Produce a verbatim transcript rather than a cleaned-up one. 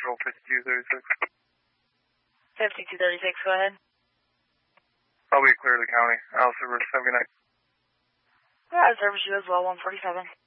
Central, fifty-two thirty-six. fifty-two thirty-six, go ahead. I'll be clear of the county. I'll service. Have a good night. Yeah, I service you as well, one forty-seven.